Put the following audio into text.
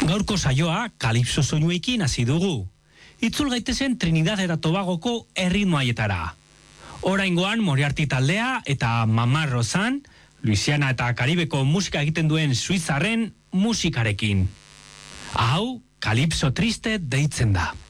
Gaurko saioa kalipso soinuekin hasi dugu. Itzul gaitezen Trinidad eta Tobagoko erritmoaietara. Oraingoan Moriarty taldea eta Mamar Rosan, Luisiana eta Karibeko musika egiten duen suitzarren musikarekin. Hau, kalipso triste deitzen da.